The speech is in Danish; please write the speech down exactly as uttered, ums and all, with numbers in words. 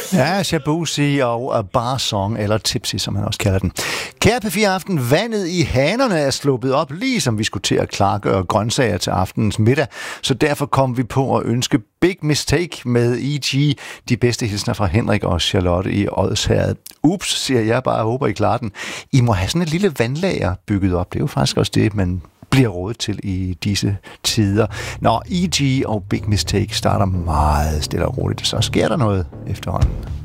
Ja, Shabuzi og Bar Song, eller Tipsy, som han også kalder den. Kære P fire Aften, vandet i hanerne er sluppet op, ligesom vi skulle til at klargøre grøntsager til aftenens middag. Så derfor kom vi på at ønske Big Mistake med E G. De bedste hilsner fra Henrik og Charlotte i Odsherred. Ups, siger jeg bare, håber I klarer den. I må have sådan et lille vandlager bygget op. Det er jo faktisk også det, man bliver rådet til i disse tider. Når E G og Big Mistake starter meget stille og roligt, så sker der noget efterhånden.